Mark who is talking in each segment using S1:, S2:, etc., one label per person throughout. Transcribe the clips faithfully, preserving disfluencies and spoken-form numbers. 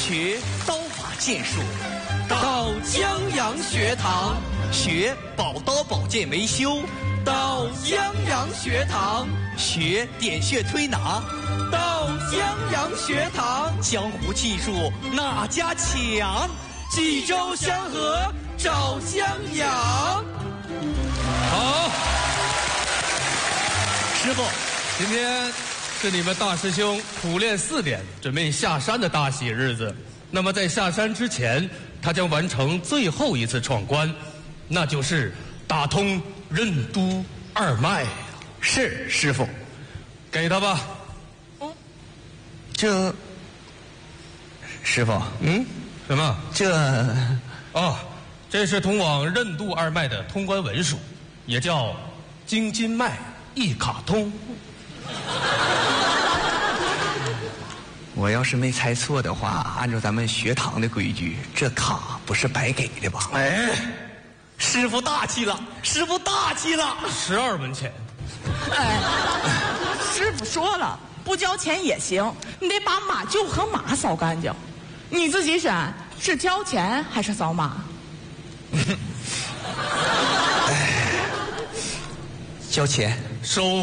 S1: 学刀法剑术，到江阳学堂学宝刀宝剑维修，到江阳学堂学点穴推拿，到江阳学堂江湖技术哪家强？济州山河找江阳。
S2: 好，师傅，今天是你们大师兄苦练四年，准备下山的大喜日子。那么在下山之前，他将完成最后一次闯关，那就是打通任督二脉。
S1: 是师傅，
S2: 给他吧。
S1: 嗯，这师傅，
S2: 嗯，什么？
S1: 这
S2: 哦，这是通往任督二脉的通关文书，也叫京津脉一卡通。
S1: 我要是没猜错的话，按照咱们学堂的规矩，这卡不是白给的吧？哎，师傅大气了，师傅大气了，
S2: 十二文钱。
S3: 哎，师傅说了，不交钱也行，你得把马厩和马扫干净。你自己选，是交钱还是扫马？
S1: 交钱。
S2: 收。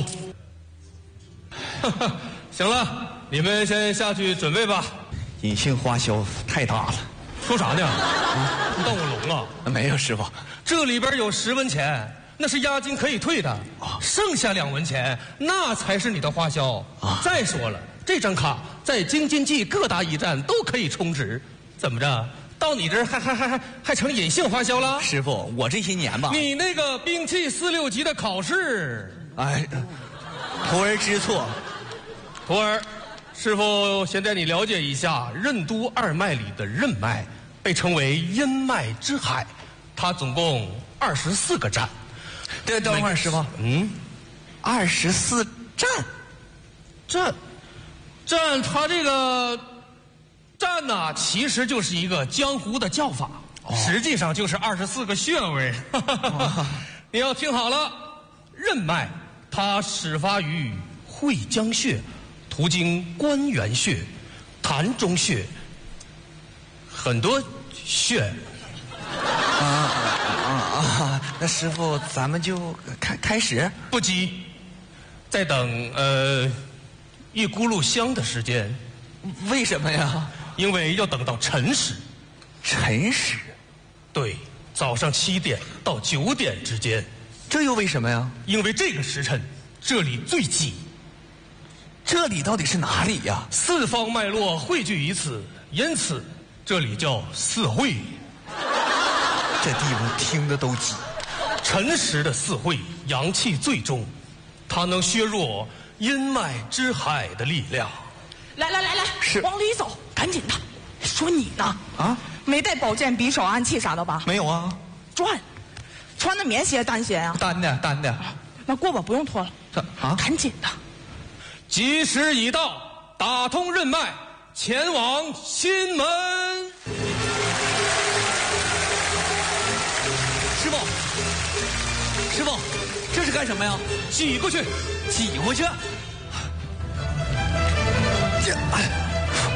S2: 行了，你们先下去准备吧。
S1: 隐性花销太大了。
S2: 说啥呢？啊，你当我聋啊？
S1: 没有，师傅，
S2: 这里边有十文钱，那是押金可以退的，啊、剩下两文钱那才是你的花销。啊、再说了，这张卡在京津冀各大驿站都可以充值，怎么着？到你这儿还还还还还成隐性花销了？
S1: 师傅，我这些年吧，
S2: 你那个兵器四六级的考试，
S1: 哎，徒儿知错。
S2: 徒儿，师傅先带你了解一下任督二脉里的任脉，被称为阴脉之海，它总共二十四个站。
S1: 对，等会儿师傅，
S2: 嗯，
S1: 二十四站，
S2: 站，站，它这个站呢，其实就是一个江湖的叫法，哦、实际上就是二十四个穴位。哦、你要听好了，任脉它始发于会江穴，途经关元穴、膻中穴，很多穴。
S1: 啊啊啊！那师傅，咱们就开开始。
S2: 不急，再等呃一咕噜香的时间。
S1: 为什么呀？
S2: 因为要等到辰时。
S1: 辰时？
S2: 对，早上七点到九点之间。
S1: 这又为什么呀？
S2: 因为这个时辰这里最急。
S1: 这里到底是哪里呀？
S2: 四方脉络汇聚于此，因此这里叫四会。
S1: 这地方听得都急。
S2: 辰时的四会阳气最重，它能削弱阴脉之海的力量。
S3: 来来来来，
S1: 是
S3: 往里走，赶紧的。说你呢？
S1: 啊，
S3: 没带宝剑、匕首、暗器啥的吧？
S1: 没有啊。
S3: 转，穿的棉鞋单鞋呀？
S1: 单的，单的。
S3: 那过吧，不用脱了。
S1: 啊，
S3: 赶紧的。
S2: 吉时已到，打通任脉，前往心门。
S1: 师傅，师傅，这是干什么呀？
S2: 挤过去，
S1: 挤过去。这，哎。